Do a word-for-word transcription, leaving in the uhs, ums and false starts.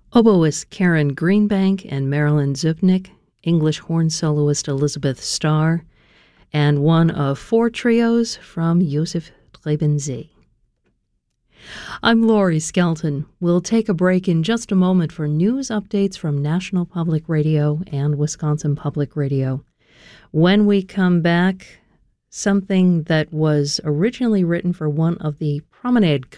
Oboist Karen Greenbank and Marilyn Zupnik, English horn soloist Elizabeth Starr, and one of four trios from Joseph Trebensee. I'm Laurie Skelton. We'll take a break in just a moment for news updates from National Public Radio and Wisconsin Public Radio. When we come back, something that was originally written for one of the Promenade